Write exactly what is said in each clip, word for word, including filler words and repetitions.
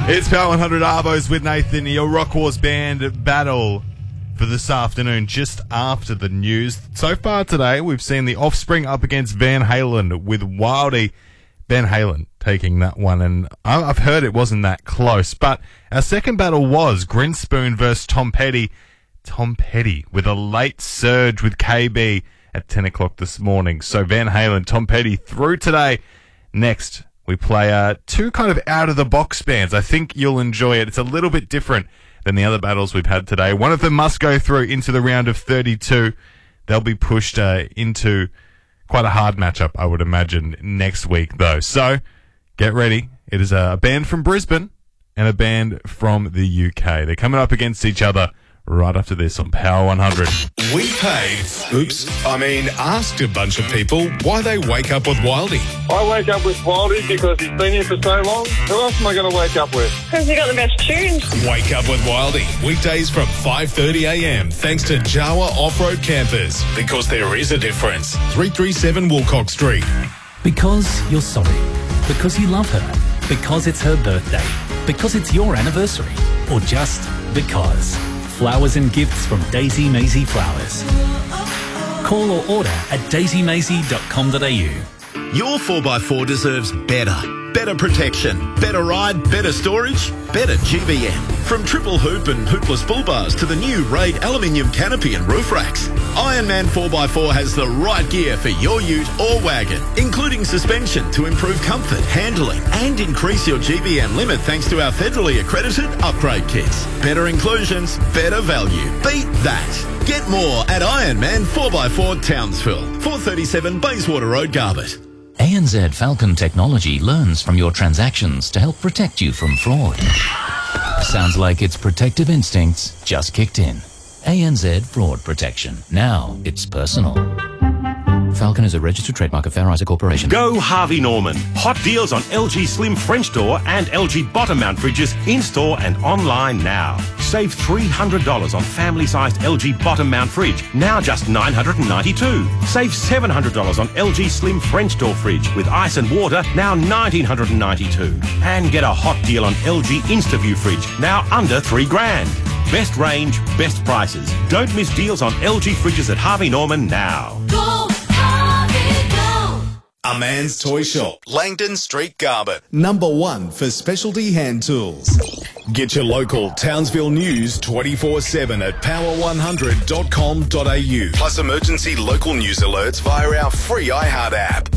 It's Power one hundred Arvos with Nathan, your Rock Wars band battle for this afternoon, just after the news. So far today, we've seen the Offspring up against Van Halen with Wildy. Van Halen taking that one, and I've heard it wasn't that close. But our second battle was Grinspoon versus Tom Petty. Tom Petty with a late surge with K B at ten o'clock this morning. So Van Halen, Tom Petty through today. Next, we play uh, two kind of out-of-the-box bands. I think you'll enjoy it. It's a little bit different than the other battles we've had today. One of them must go through into the round of thirty-two. They'll be pushed uh, into quite a hard matchup, I would imagine, next week, though. So, get ready. It is a band from Brisbane and a band from the U K. They're coming up against each other right after this on Power one hundred. We paid, oops, I mean asked a bunch of people why they wake up with Wildy. I wake up with Wildy because he's been here for so long. Who else am I going to wake up with? Because he got the best tunes. Wake up with Wildy, weekdays from five thirty a m, thanks to Jawa Off-Road Campers. Because there is a difference. three thirty-seven Wilcox Street. Because you're sorry. Because you love her. Because it's her birthday. Because it's your anniversary. Or just because. Flowers and gifts from Daisy Maisie Flowers. Call or order at daisy maisie dot com dot a u. Your four by four deserves better. Better protection, better ride, better storage, better G B M. From triple hoop and hoopless bull bars to the new Raid aluminium canopy and roof racks, Ironman four by four has the right gear for your ute or wagon, including suspension to improve comfort, handling, and increase your G B M limit thanks to our federally accredited upgrade kits. Better inclusions, better value. Beat that. Get more at Ironman four by four Townsville, four thirty-seven Bayswater Road, Garbett. A N Z Falcon Technology learns from your transactions to help protect you from fraud. Sounds like its protective instincts just kicked in. A N Z Fraud Protection. Now it's personal. Falcon is a registered trademark of Fair Isaac Corporation. Go Harvey Norman. Hot deals on L G Slim French door and L G bottom mount fridges in-store and online now. Save three hundred dollars on family-sized L G bottom mount fridge, now just nine hundred ninety-two dollars. Save seven hundred dollars on L G Slim French door fridge with ice and water, now one thousand nine hundred ninety-two dollars. And get a hot deal on L G InstaView fridge, now under three grand. Best range, best prices. Don't miss deals on L G fridges at Harvey Norman now. Go Harvey, go! A Man's Toy Shop, Langdon Street, Garbett. Number one for specialty hand tools. Get your local Townsville news twenty-four seven at power one hundred dot com dot a u. Plus emergency local news alerts via our free iHeart app.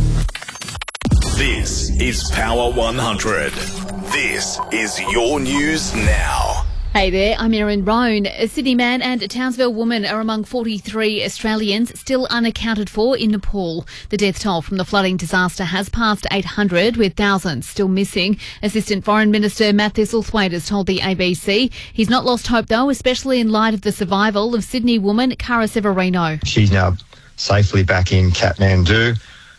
This is Power one hundred. This is your news now. Hey there, I'm Erin Roan. A Sydney man and a Townsville woman are among forty-three Australians still unaccounted for in Nepal. The death toll from the flooding disaster has passed eight hundred, with thousands still missing. Assistant Foreign Minister Matt Thistlethwaite has told the A B C. He's not lost hope, though, especially in light of the survival of Sydney woman Cara Severino. She's now safely back in Kathmandu.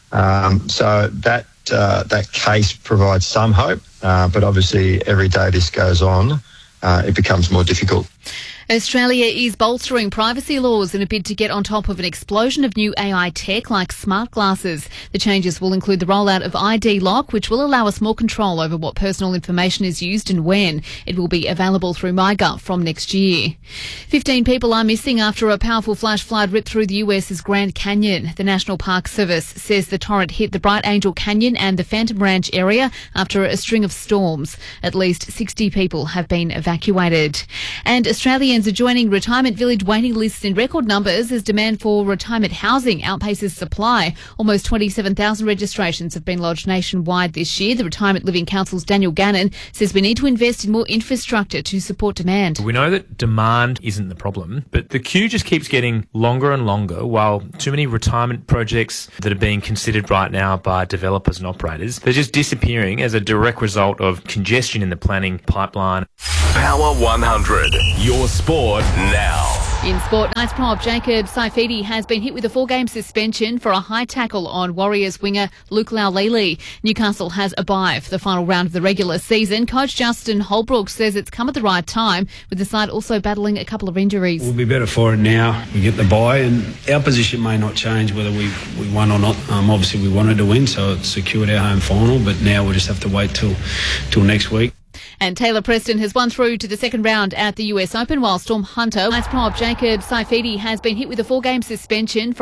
Um, so that, uh, that case provides some hope, uh, but obviously every day this goes on, Uh, it becomes more difficult. Australia is bolstering privacy laws in a bid to get on top of an explosion of new A I tech like smart glasses. The changes will include the rollout of I D Lock, which will allow us more control over what personal information is used and when. It will be available through MyGov from next year. Fifteen people are missing after a powerful flash flood ripped through the US's Grand Canyon. The National Park Service says the torrent hit the Bright Angel Canyon and the Phantom Ranch area after a string of storms. At least sixty people have been evacuated. And Australians are joining retirement village waiting lists in record numbers as demand for retirement housing outpaces supply. Almost twenty-seven thousand registrations have been lodged nationwide this year. The Retirement Living Council's Daniel Gannon says we need to invest in more infrastructure to support demand. We know that demand isn't the problem, but the queue just keeps getting longer and longer, while too many retirement projects that are being considered right now by developers and operators, they're just disappearing as a direct result of congestion in the planning pipeline. Power one hundred, your sport now. In sport, Knights prop Jacob Saifidi has been hit with a four-game suspension for a high tackle on Warriors winger Luke Laulili. Newcastle has a bye for the final round of the regular season. Coach Justin Holbrook says it's come at the right time, with the side also battling a couple of injuries. We'll be better for it now. We get the bye, and our position may not change whether we, we won or not. Um, obviously, we wanted to win, so it secured our home final, but now we'll just have to wait till till next week. And Taylor Preston has won through to the second round at the U S Open, while Storm Hunter, Ice Prop Jacob Saifidi has been hit with a four-game suspension for